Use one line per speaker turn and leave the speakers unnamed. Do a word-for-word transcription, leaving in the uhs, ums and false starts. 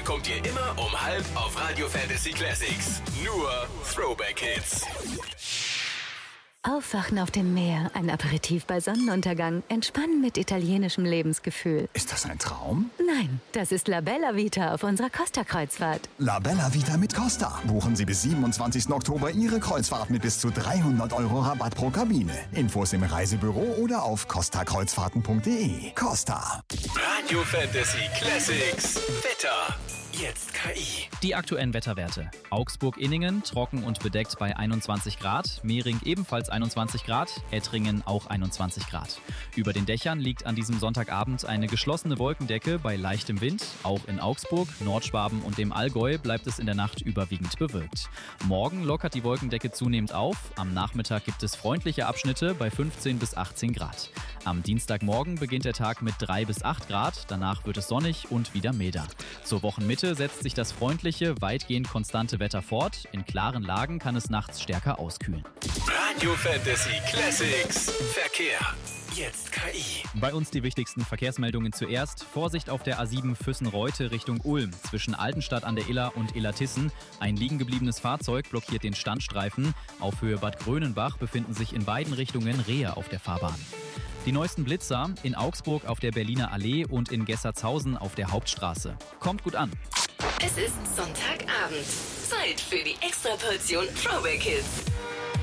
bekommt ihr immer um halb auf Radio Fantasy Classics. Nur Throwback Hits.
Aufwachen auf dem Meer, ein Aperitif bei Sonnenuntergang, entspannen mit italienischem Lebensgefühl.
Ist das ein Traum?
Nein, das ist La Bella Vita auf unserer Costa-Kreuzfahrt.
La Bella Vita mit Costa. Buchen Sie bis siebenundzwanzigsten Oktober Ihre Kreuzfahrt mit bis zu dreihundert Euro Rabatt pro Kabine. Infos im Reisebüro oder auf costa kreuzfahrten punkt de. Costa.
Radio Fantasy Classics. Wetter. Jetzt K I.
Die aktuellen Wetterwerte. Augsburg-Inningen trocken und bedeckt bei einundzwanzig Grad, Mehring ebenfalls einundzwanzig Grad, Ettringen auch einundzwanzig Grad. Über den Dächern liegt an diesem Sonntagabend eine geschlossene Wolkendecke bei leichtem Wind. Auch in Augsburg, Nordschwaben und dem Allgäu bleibt es in der Nacht überwiegend bewölkt. Morgen lockert die Wolkendecke zunehmend auf. Am Nachmittag gibt es freundliche Abschnitte bei fünfzehn bis achtzehn Grad. Am Dienstagmorgen beginnt der Tag mit drei bis acht Grad, danach wird es sonnig und wieder milder. Zur Wochenmitte setzt sich das freundliche, weitgehend konstante Wetter fort. In klaren Lagen kann es nachts stärker auskühlen.
Radio Fantasy Classics. Verkehr. Jetzt K I.
Bei uns die wichtigsten Verkehrsmeldungen zuerst. Vorsicht auf der A sieben Füssen-Reute Richtung Ulm. Zwischen Altenstadt an der Iller und Illertissen. Ein liegen gebliebenes Fahrzeug blockiert den Standstreifen. Auf Höhe Bad Grönenbach befinden sich in beiden Richtungen Rehe auf der Fahrbahn. Die neuesten Blitzer in Augsburg auf der Berliner Allee und in Gessertshausen auf der Hauptstraße. Kommt gut an.
Es ist Sonntagabend. Zeit für die Extraportion Throwback Hits.